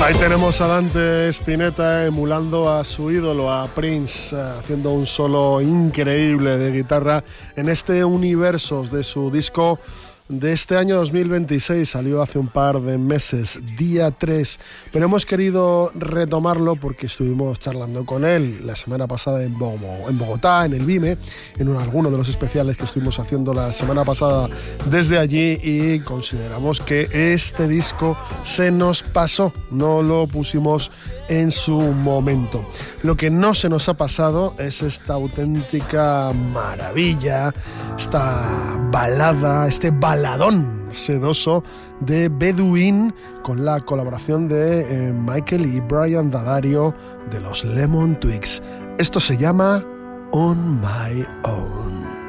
Ahí tenemos a Dante Spinetta emulando a su ídolo, a Prince, haciendo un solo increíble de guitarra en este Universos de su disco de este año 2026. Salió hace un par de meses, día 3, pero hemos querido retomarlo porque estuvimos charlando con él la semana pasada en Bogotá, en el Vime, en alguno de los especiales que estuvimos haciendo la semana pasada desde allí, y consideramos que este disco se nos pasó, no lo pusimos en su momento. Lo que no se nos ha pasado es esta auténtica maravilla, esta balada, este baladón sedoso de Bedouin, con la colaboración de Michael y Brian D'Addario de los Lemon Twigs. Esto se llama On My Own.